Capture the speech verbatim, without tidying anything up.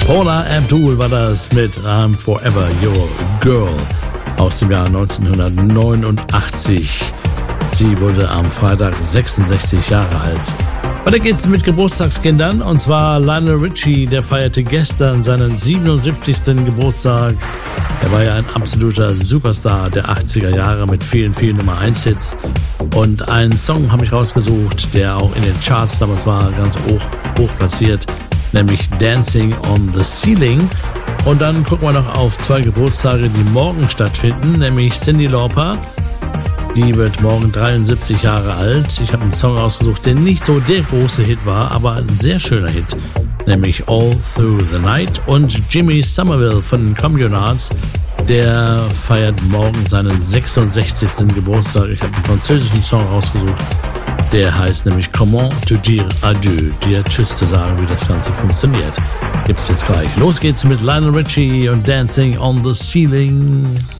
Paula Abdul war das mit I'm Forever Your Girl aus dem Jahr neunzehnhundertneunundachtzig. Sie wurde am Freitag sechsundsechzig Jahre alt. Weiter geht's mit Geburtstagskindern, und zwar Lionel Richie, der feierte gestern seinen siebenundsiebzigsten Geburtstag. Er war ja ein absoluter Superstar der achtziger Jahre mit vielen, vielen Nummer eins Hits. Und einen Song habe ich rausgesucht, der auch in den Charts damals war, ganz hoch, hoch platziert, nämlich Dancing on the Ceiling. Und dann gucken wir noch auf zwei Geburtstage, die morgen stattfinden, nämlich Cyndi Lauper. Die wird morgen dreiundsiebzig Jahre alt. Ich habe einen Song ausgesucht, der nicht so der große Hit war, aber ein sehr schöner Hit, nämlich All Through the Night. Und Jimmy Somerville von den Communards, der feiert morgen seinen sechsundsechzigsten Geburtstag. Ich habe einen französischen Song ausgesucht, der heißt nämlich Comment te dire adieu, dir Tschüss zu sagen, wie das Ganze funktioniert. Gibt's jetzt gleich. Los geht's mit Lionel Richie und Dancing on the Ceiling.